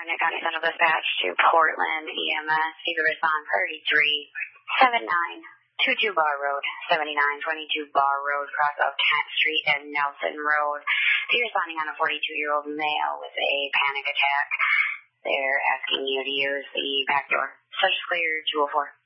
Nick County Central Dispatch to Portland EMS. You can respond priority 37922 Bar Road, 7922 Bar Road, cross of Kent Street and Nelson Road. You're responding on a 42-year-old male with a panic attack. They're asking you to use the back door. Such clear 204.